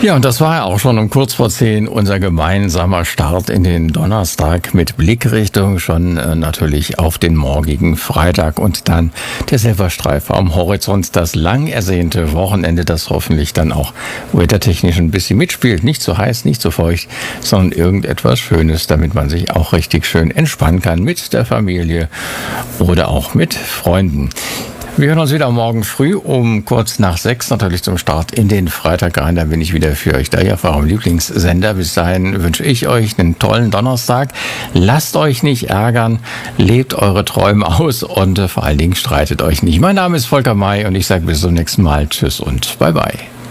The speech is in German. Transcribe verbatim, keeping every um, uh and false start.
Ja, und das war ja auch schon um kurz vor zehn unser gemeinsamer Start in den Donnerstag mit Blickrichtung schon äh, natürlich auf den morgigen Freitag und dann der Silberstreifen am Horizont, das lang ersehnte Wochenende, das hoffentlich dann auch wettertechnisch ein bisschen mitspielt. Nicht zu heiß, nicht zu feucht, sondern irgendetwas Schönes, damit man sich auch richtig schön entspannen kann mit der Familie oder auch mit Freunden. Wir hören uns wieder morgen früh um kurz nach sechs, natürlich zum Start in den Freitag rein. Dann bin ich wieder für euch da, hier auf eurem Lieblingssender. Bis dahin wünsche ich euch einen tollen Donnerstag. Lasst euch nicht ärgern, lebt eure Träume aus und äh, vor allen Dingen streitet euch nicht. Mein Name ist Volker May und ich sage bis zum nächsten Mal. Tschüss und bye bye.